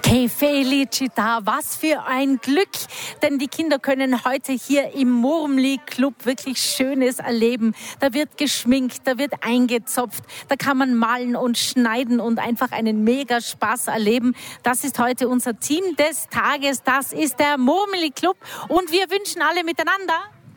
Che felicita, was für ein Glück, denn die Kinder können heute hier im Murmli-Club wirklich Schönes erleben. Da wird geschminkt, da wird eingezopft, da kann man malen und schneiden und einfach einen mega Spaß erleben. Das ist heute unser Team des Tages, das ist der Murmli-Club und wir wünschen alle miteinander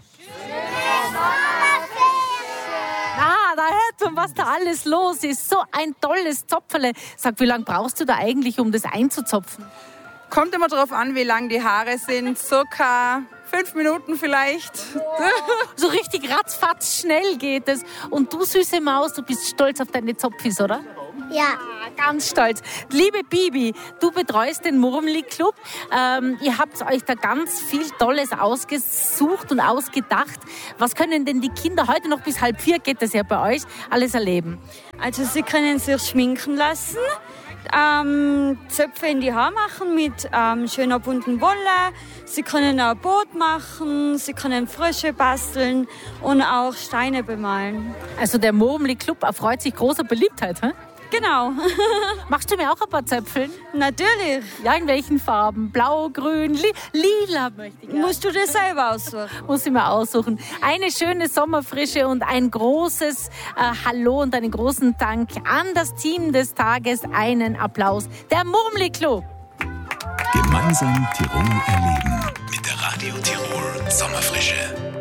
da hört man, was da alles los ist. So ein tolles Zopferle. Sag, wie lange brauchst du da eigentlich, um das einzuzopfen? Kommt immer darauf an, wie lang die Haare sind. Circa 5 Minuten vielleicht. So richtig ratzfatz schnell geht es. Und du, süße Maus, du bist stolz auf deine Zopfis, oder? Ja. Ganz stolz. Liebe Bibi, du betreust den Murmli-Club. Ihr habt euch da ganz viel Tolles ausgesucht und ausgedacht. Was können denn die Kinder heute noch bis 3:30, geht das ja bei euch, alles erleben? Also sie können sich schminken lassen, Zöpfe in die Haare machen mit schöner bunten Wolle. Sie können auch Boot machen, sie können Frösche basteln und auch Steine bemalen. Also der Murmli-Club erfreut sich großer Beliebtheit, hä? Genau. Machst du mir auch ein paar Zöpfeln? Natürlich. Ja, in welchen Farben? Blau, grün, lila möchte ich. Musst du das selber aussuchen? Muss ich mir aussuchen. Eine schöne Sommerfrische und ein großes Hallo und einen großen Dank an das Team des Tages. Einen Applaus. Der Murmli-Club. Gemeinsam Tirol erleben mit der Radio Tirol Sommerfrische.